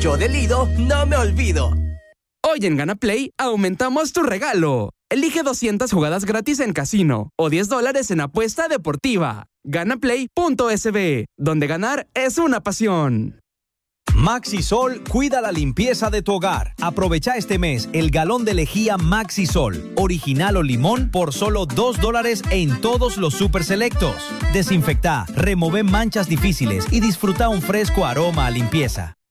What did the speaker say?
Yo del Lido no me olvido. Hoy en Gana Play aumentamos tu regalo. Elige 200 jugadas gratis en casino o $10 en apuesta deportiva. Ganaplay.sb, donde ganar es una pasión. Maxisol cuida la limpieza de tu hogar. Aprovecha este mes el galón de lejía Maxisol, original o limón, por solo $2 en todos los super selectos. Desinfecta, remove manchas difíciles y disfruta un fresco aroma a limpieza.